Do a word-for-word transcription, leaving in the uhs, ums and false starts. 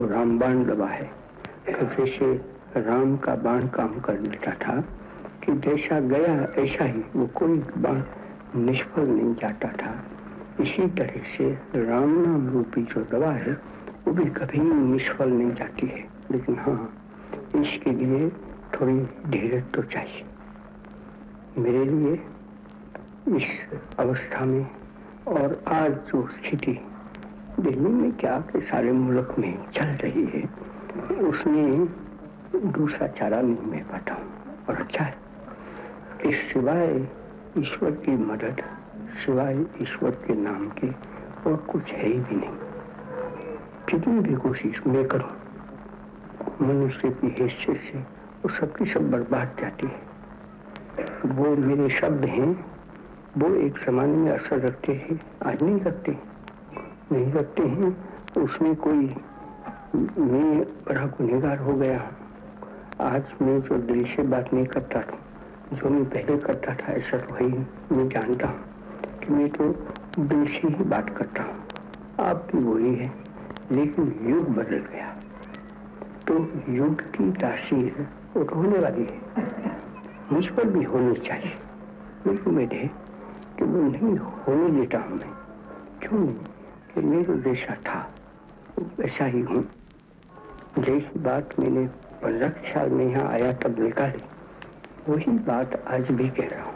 रामबाण दबा है। तो जैसे राम का बाण काम कर देता था कि जैसा गया ऐसा ही वो कोई बाण निष्फल नहीं जाता था, इसी तरह से राम नाम रूपी जो दवा है वो भी कभी निष्फल नहीं जाती है। लेकिन हाँ, इसके लिए थोड़ी धीरज तो चाहिए। मेरे लिए इस अवस्था में और आज जो स्थिति दिल्ली में क्या के सारे मुल्क में चल रही है, उसमें दूसरा चारा नहीं मैं पाता हूँ। और अच्छा है कि सिवाय ईश्वर की मदद, सिवाय ईश्वर के नाम के और कुछ है ही भी नहीं। कितनी भी कोशिश मैं करूँ, मनुष्य की हैसियत से वो सबकी सब बर्बाद जाती है। वो मेरे शब्द हैं, वो एक जमाने में असर रखते हैं, आज नहीं रखते नहीं रखते हैं। उसमें कोई मैं बड़ा गुनहगार हो गया हूँ। आज मैं जो दिल से बात नहीं करता था, जो मैं पहले करता था, ऐसा तो है ही। मैं जानता हूँ कि मैं तो दिल से ही बात करता हूँ। आप भी वही है, लेकिन युग बदल गया तो युग की तासीर वो तो होने वाली है, मुझ पर भी होनी चाहिए। मुझे उम्मीद है कि वो नहीं होने देता हूँ मैं। क्यों? कि मेरे जैसा था वैसा ही हूँ। जैसी बात मैंने पंद्रह साल में यहाँ आया तब निकाली, वही बात आज भी कह रहा हूँ।